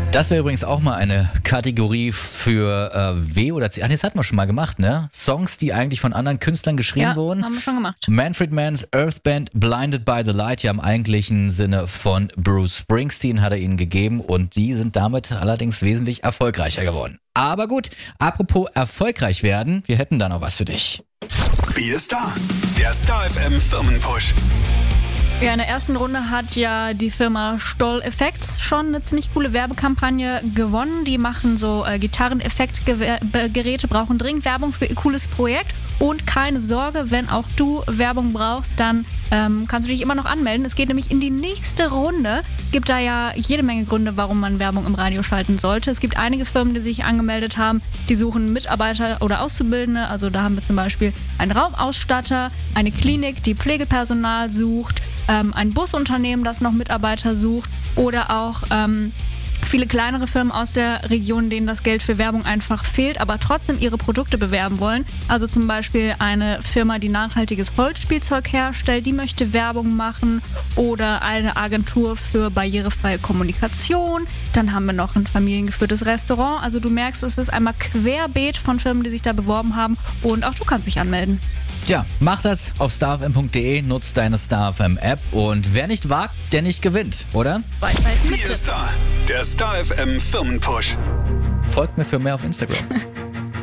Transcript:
Das wäre übrigens auch mal eine Kategorie für W oder C. Das hatten wir schon mal gemacht, ne? Songs, die eigentlich von anderen Künstlern geschrieben wurden. Haben wir schon gemacht. Manfred Mann's Earth Band, Blinded by the Light, ja im eigentlichen Sinne von Bruce Springsteen hat er ihnen gegeben und die sind damit allerdings wesentlich erfolgreicher geworden. Aber gut, apropos erfolgreich werden, wir hätten da noch was für dich. Wie ist da? Der Star FM Firmenpush. Ja, in der ersten Runde hat ja die Firma Stoll Effects schon eine ziemlich coole Werbekampagne gewonnen. Die machen so Gitarreneffektgeräte, brauchen dringend Werbung für ihr cooles Projekt. Und keine Sorge, wenn auch du Werbung brauchst, dann kannst du dich immer noch anmelden. Es geht nämlich in die nächste Runde. Gibt da ja jede Menge Gründe, warum man Werbung im Radio schalten sollte. Es gibt einige Firmen, die sich angemeldet haben, die suchen Mitarbeiter oder Auszubildende. Also da haben wir zum Beispiel einen Raumausstatter, eine Klinik, die Pflegepersonal sucht, ein Busunternehmen, das noch Mitarbeiter sucht oder auch viele kleinere Firmen aus der Region, denen das Geld für Werbung einfach fehlt, aber trotzdem ihre Produkte bewerben wollen. Also zum Beispiel eine Firma, die nachhaltiges Holzspielzeug herstellt, die möchte Werbung machen oder eine Agentur für barrierefreie Kommunikation. Dann haben wir noch ein familiengeführtes Restaurant. Also du merkst, es ist einmal querbeet von Firmen, die sich da beworben haben und auch du kannst dich anmelden. Ja, mach das auf starfm.de, nutzt deine StarFM App und wer nicht wagt, der nicht gewinnt, oder? Wie ist da? Der Star FM Firmenpush. Folgt mir für mehr auf Instagram.